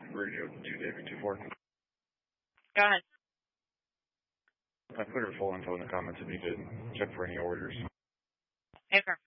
Radio 2 David 24. Go ahead. I put her full info in the comments if you could check for any orders. Okay.